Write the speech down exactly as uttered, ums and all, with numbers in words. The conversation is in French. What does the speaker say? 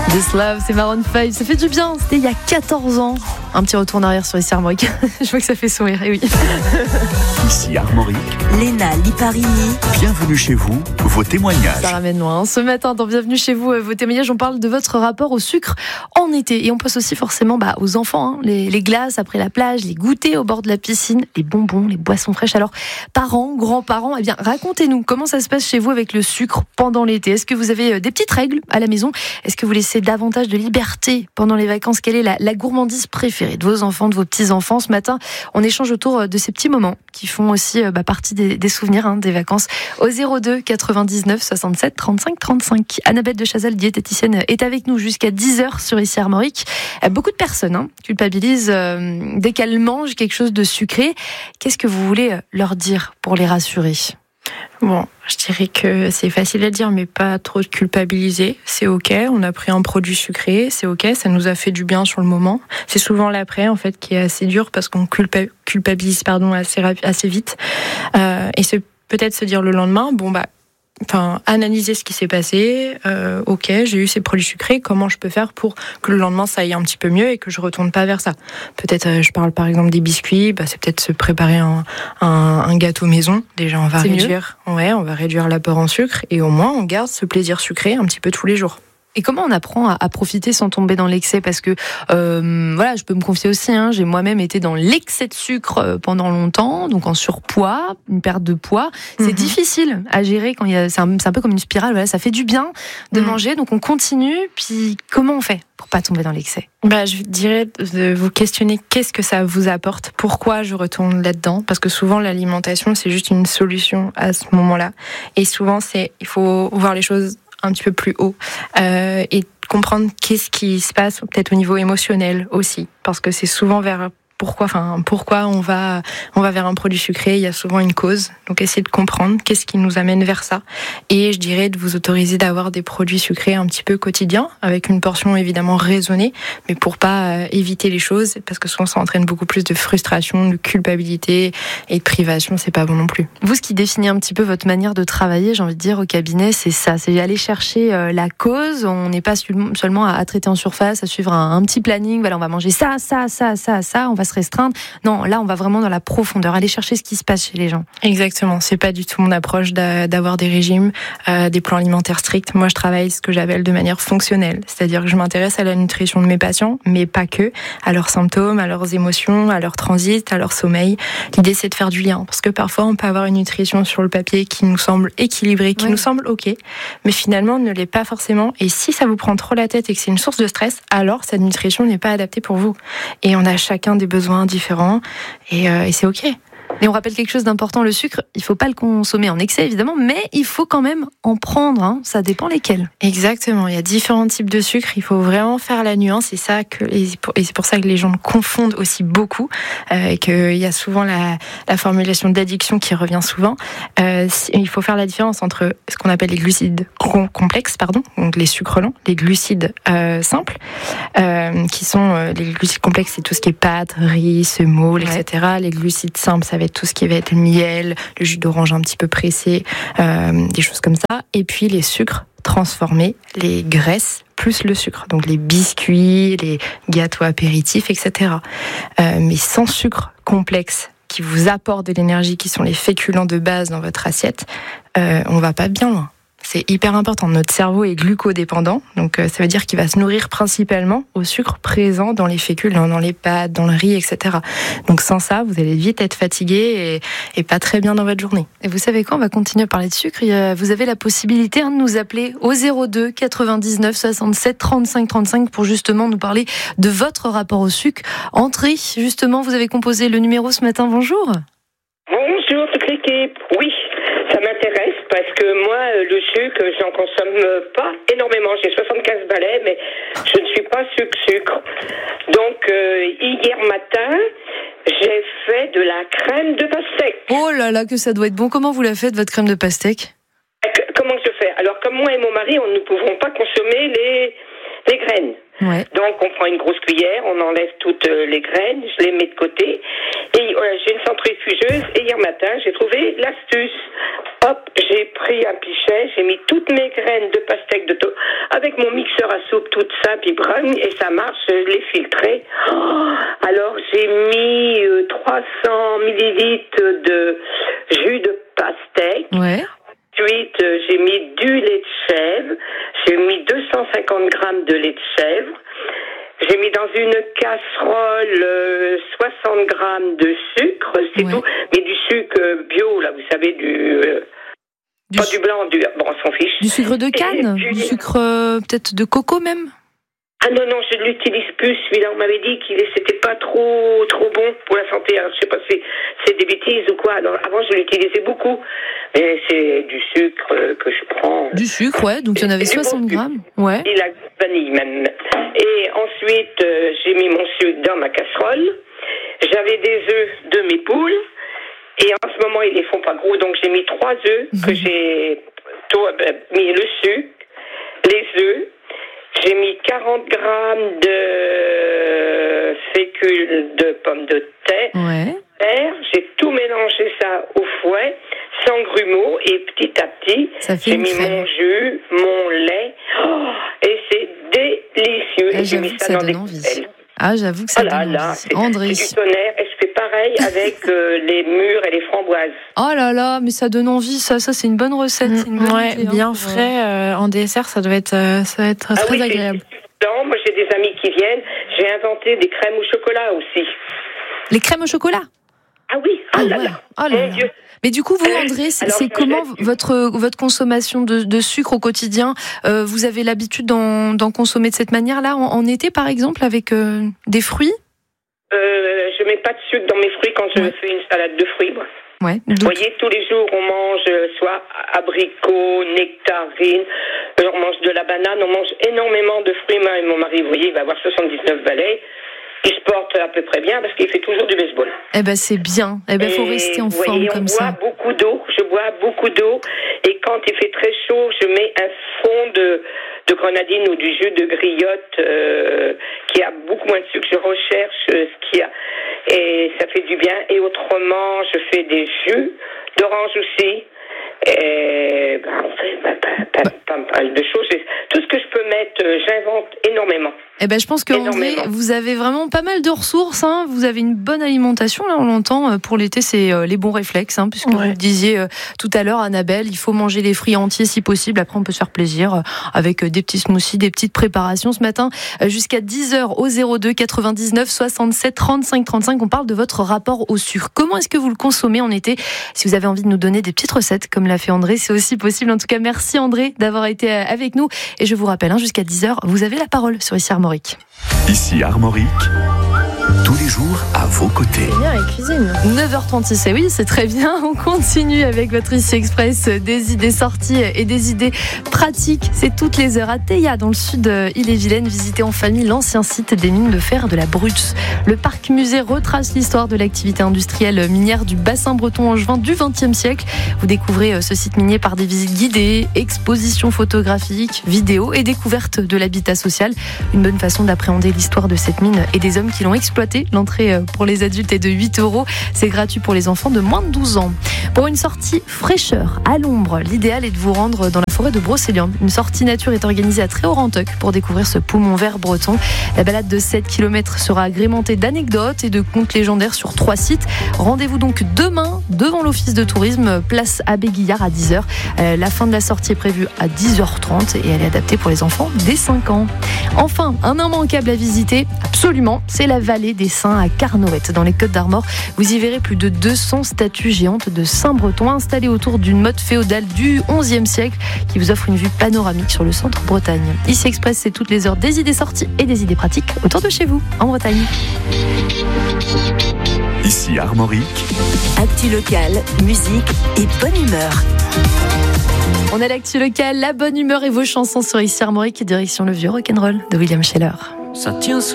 This Love, c'est Maroon cinq. Ça fait du bien, c'était il y a quatorze ans. Un petit retour en arrière sur ici Armorique. Je vois que ça fait sourire, et oui. Ici Armorique, Léna Liparini. Bienvenue chez vous, vos témoignages. Ça ramène loin. Ce matin, dans Bienvenue chez vous, vos témoignages, on parle de votre rapport au sucre en été. Et on passe aussi forcément bah, aux enfants, hein, les, les glaces après la plage, les goûters au bord de la piscine, les bonbons, les boissons fraîches. Alors, parents, grands-parents, eh bien, racontez-nous comment ça se passe chez vous avec le sucre pendant l'été. Est-ce que vous avez des petites règles à la maison ? Est-ce que vous laissez davantage de liberté pendant les vacances ? Quelle est la, la gourmandise préférée de vos enfants, de vos petits-enfants ? Ce matin, on échange autour de ces petits moments qui font aussi bah, partie des, des souvenirs hein, des vacances. Au zéro deux quatre-vingt-dix-neuf soixante-sept trente-cinq trente-cinq. Annabelle de Chazal, diététicienne, est avec nous jusqu'à dix heures sur ici Armorique. Beaucoup de personnes hein, culpabilisent euh, dès qu'elles mangent quelque chose de sucré. Qu'est-ce que vous voulez leur dire pour les rassurer ? Bon, je dirais que c'est facile à dire, mais pas trop de culpabiliser. C'est ok, on a pris un produit sucré, c'est ok, ça nous a fait du bien sur le moment. C'est souvent l'après, en fait, qui est assez dur parce qu'on culpa- culpabilise pardon, assez, rapi- assez vite. Euh, et c'est peut-être se dire le lendemain, bon bah, enfin, analyser ce qui s'est passé. Euh, ok, j'ai eu ces produits sucrés. Comment je peux faire pour que le lendemain ça aille un petit peu mieux et que je retourne pas vers ça ? Peut-être, euh, je parle par exemple des biscuits. Bah, c'est peut-être se préparer un, un, un gâteau maison. Déjà, on va C'est réduire. Mieux. Ouais, on va réduire l'apport en sucre et au moins on garde ce plaisir sucré un petit peu tous les jours. Et comment on apprend à, à profiter sans tomber dans l'excès ? Parce que, euh, voilà, je peux me confier aussi, hein, j'ai moi-même été dans l'excès de sucre pendant longtemps, donc en surpoids, une perte de poids. C'est mm-hmm. difficile à gérer quand il y a, c'est un, c'est un peu comme une spirale, voilà, ça fait du bien de mm. manger, donc on continue, puis comment on fait pour pas tomber dans l'excès ? Bah, je dirais de vous questionner qu'est-ce que ça vous apporte, pourquoi je retourne là-dedans, parce que souvent l'alimentation c'est juste une solution à ce moment-là, et souvent c'est, il faut voir les choses un petit peu plus haut euh, et comprendre qu'est-ce qui se passe peut-être au niveau émotionnel aussi, parce que c'est souvent vers pourquoi, enfin pourquoi on va on va vers un produit sucré. Il y a souvent une cause, donc essayez de comprendre qu'est-ce qui nous amène vers ça. Et je dirais de vous autoriser d'avoir des produits sucrés un petit peu quotidiens, avec une portion évidemment raisonnée, mais pour pas euh, éviter les choses, parce que souvent ça entraîne beaucoup plus de frustration, de culpabilité et de privation. C'est pas bon non plus. Vous, ce qui définit un petit peu votre manière de travailler, j'ai envie de dire au cabinet, c'est ça, c'est aller chercher euh, la cause. On n'est pas seulement à, à traiter en surface, à suivre un, un petit planning. Voilà, on va manger ça, ça, ça, ça, ça. On va se restreindre. Non, là, on va vraiment dans la profondeur, aller chercher ce qui se passe chez les gens. Exactement. C'est pas du tout mon approche d'avoir des régimes, euh, des plans alimentaires stricts. Moi, je travaille ce que j'appelle de manière fonctionnelle. C'est-à-dire que je m'intéresse à la nutrition de mes patients, mais pas que, à leurs symptômes, à leurs émotions, à leur transit, à leur sommeil. L'idée, c'est de faire du lien. Parce que parfois, on peut avoir une nutrition sur le papier qui nous semble équilibrée, qui oui. nous semble ok, mais finalement, ne l'est pas forcément. Et si ça vous prend trop la tête et que c'est une source de stress, alors cette nutrition n'est pas adaptée pour vous. Et on a chacun des besoins différents et, euh, et c'est ok. Et on rappelle quelque chose d'important, le sucre, il ne faut pas le consommer en excès évidemment, mais il faut quand même en prendre, hein. Ça dépend lesquels. Exactement, il y a différents types de sucre, il faut vraiment faire la nuance, et, ça que, et c'est pour ça que les gens confondent aussi beaucoup, euh, et qu'il y a souvent la, la formulation d'addiction qui revient souvent. Euh, il faut faire la différence entre ce qu'on appelle les glucides complexes, pardon, donc les sucres lents, les glucides euh, simples, euh, qui sont euh, les glucides complexes, c'est tout ce qui est pâtes, riz, semoule, ouais. et cetera. Les glucides simples, ça va être tout ce qui va être miel, le jus d'orange un petit peu pressé, euh, des choses comme ça. Et puis les sucres transformés, les graisses plus le sucre, donc les biscuits, les gâteaux apéritifs, et cetera. Euh, mais sans sucre complexe qui vous apporte de l'énergie, qui sont les féculents de base dans votre assiette, euh, on va pas bien loin. C'est hyper important. Notre cerveau est glucodépendant, donc euh, ça veut dire qu'il va se nourrir principalement au sucre présent dans les féculents, dans les pâtes, dans le riz, et cetera. Donc sans ça, vous allez vite être fatigué et, et pas très bien dans votre journée. Et vous savez quoi ? On va continuer à parler de sucre. Vous avez la possibilité hein, de nous appeler au zéro deux quatre-vingt-dix-neuf soixante-sept trente-cinq trente-cinq pour justement nous parler de votre rapport au sucre. Entrez, justement, vous avez composé le numéro ce matin. Bonjour. Bonjour toute l'équipe. Oui, ça m'intéresse parce que moi, le sucre, je n'en consomme pas énormément. J'ai soixante-quinze balais, mais je ne suis pas sucre-sucre. Donc, euh, hier matin, j'ai fait de la crème de pastèque. Oh là là, que ça doit être bon. Comment vous la faites, votre crème de pastèque ? Comment je fais ? Alors, comme moi et mon mari, on ne pouvons pas consommer les... les graines. Ouais. Donc on prend une grosse cuillère, on enlève toutes les graines, je les mets de côté et euh, j'ai une centrifugeuse et hier matin j'ai trouvé l'astuce. Hop, j'ai pris un pichet, j'ai mis toutes mes graines de pastèque de to- avec mon mixeur à soupe, tout ça, puis brun, et ça marche, je l'ai filtré. Oh, alors j'ai mis euh, trois cents millilitres de jus de pastèque. Ouais. Ensuite, euh, j'ai mis du lait de chèvre. J'ai mis deux cent cinquante grammes de lait de chèvre. J'ai mis dans une casserole euh, soixante grammes de sucre, c'est Ouais. tout. Mais du sucre bio, là, vous savez, du... Euh, Du pas su- du blanc, du... Bon, on s'en fiche. Du sucre de canne, Et- du sucre euh, peut-être de coco même. Ah non, non, je ne l'utilise plus, celui-là. On m'avait dit qu'il c'était pas trop trop bon pour la santé. Alors, je sais pas si c'est des bêtises ou quoi. Alors, avant, je l'utilisais beaucoup. Mais c'est du sucre euh, que je prends. Du sucre, ouais. Donc il y en avait Et du bon soixante sucre. grammes. Ouais. Et la vanille, même. Et ensuite, euh, j'ai mis mon sucre dans ma casserole. J'avais des œufs de mes poules. Et en ce moment, ils les font pas gros. Donc, j'ai mis trois œufs que j'ai tout, euh, mis le sucre, les œufs. J'ai mis quarante grammes de fécule de pommes de terre. Ouais. J'ai tout mélangé ça au fouet, sans grumeaux, et petit à petit, Ça fait j'ai une mis crème. mon jus, mon lait, oh, et c'est délicieux. Ah, et j'ai j'avoue mis que ça ça dans donne des envie. coupelles. Ah, j'avoue que ça Oh là donne là, envie. c'est, André. c'est du tonnerre, et je fais pareil avec euh, les mûres et les framboises. Oh là là, mais ça donne envie, ça, ça c'est une bonne recette. C'est une bonne Ouais, idée, hein, bien pour, euh, frais euh, en dessert, ça doit être, euh, ça va être Ah très oui, c'est- agréable. c'est succulent. Moi, j'ai des amis qui viennent. J'ai inventé des crèmes au chocolat aussi. Les crèmes au chocolat. Ah oui, ah, Ah là ouais. là, Oh là mon là. Dieu. Mais du coup, vous, Euh, André, c'est, alors, c'est je comment jette- votre votre consommation de, de sucre au quotidien? Euh, vous avez l'habitude d'en, d'en consommer de cette manière-là, en, en été par exemple, avec euh, des fruits? Euh, je mets pas de sucre dans mes fruits quand je Ouais. fais une salade de fruits, moi. Ouais. Vous Donc, voyez, tous les jours, on mange euh, soit abricots, nectarines, euh, on mange de la banane, on mange énormément de fruits. Moi et mon mari, vous voyez, il va avoir soixante-dix-neuf balais. Il se porte à peu près bien parce qu'il fait toujours du baseball. eh ben c'est bien. Eh ben faut Et rester en vous forme voyez, comme on ça. boit beaucoup d'eau, je bois beaucoup d'eau. Et quand il fait très chaud, je mets un fond de, de grenadine ou du jus de griotte euh, qui a beaucoup moins de sucre. Je recherche euh, ce qu'il y a. Et ça fait du bien. Et autrement, je fais des jus d'orange aussi. Et ben, on fait pas, pas, pas, pas mal de choses. Et tout ce que je peux mettre, euh, j'invente énormément. Eh ben, je pense que André, Énormément. vous avez vraiment pas mal de ressources. Hein. Vous avez une bonne alimentation. Là, on l'entend. euh, Pour l'été, c'est euh, les bons réflexes, hein, puisque Ouais. vous le disiez euh, tout à l'heure, Annabelle, il faut manger les fruits entiers si possible. Après, on peut se faire plaisir euh, avec euh, des petits smoothies, des petites préparations. Ce matin, euh, jusqu'à dix heures au zéro deux quatre-vingt-dix-neuf soixante-sept trente-cinq trente-cinq, on parle de votre rapport au sucre. Comment est-ce que vous le consommez en été? Si vous avez envie de nous donner des petites recettes, comme l'a fait André, c'est aussi possible. En tout cas, merci André d'avoir été euh, avec nous. Et je vous rappelle, hein, jusqu'à dix heures, vous avez la parole sur Ici Armorique. Ici Armorique, tous les jours à vos côtés. Bien, et cuisine. neuf heures trente-six, et oui, c'est très bien. On continue avec votre Ici Express, des idées sorties et des idées pratiques. C'est toutes les heures à Théia, dans le sud de Ille-et-Vilaine. Visitez en famille l'ancien site des mines de fer de la Brutz. Le parc musée retrace l'histoire de l'activité industrielle minière du bassin breton angevin du vingtième siècle. Vous découvrez ce site minier par des visites guidées, expositions photographiques, vidéos et découvertes de l'habitat social. Une bonne façon d'appréhender l'histoire de cette mine et des hommes qui l'ont exploitée. L'entrée pour les adultes est de huit euros. C'est gratuit pour les enfants de moins de douze ans. Pour une sortie fraîcheur, à l'ombre, l'idéal est de vous rendre dans la forêt de Brocéliande. Une sortie nature est organisée à Tréoranteuc pour découvrir ce poumon vert breton. La balade de sept kilomètres sera agrémentée d'anecdotes et de contes légendaires sur trois sites. Rendez-vous donc demain devant l'office de tourisme, place Abbé Guillard à dix heures. Euh, la fin de la sortie est prévue à dix heures trente et elle est adaptée pour les enfants dès cinq ans. Enfin, un immanquable à visiter, absolument, c'est la vallée des Saints à Carnoët, dans les Côtes-d'Armor. Vous y verrez plus de deux cents statues géantes de saints bretons installées autour d'une motte féodale du onzième siècle qui vous offre une vue panoramique sur le centre Bretagne. Ici Express, c'est toutes les heures des idées sorties et des idées pratiques autour de chez vous, en Bretagne. Ici Armorique, Actu locale, musique et bonne humeur. On a l'actu locale, la bonne humeur et vos chansons sur Ici Armorique, direction le vieux rock'n'roll de William Scheller. Ça tient sous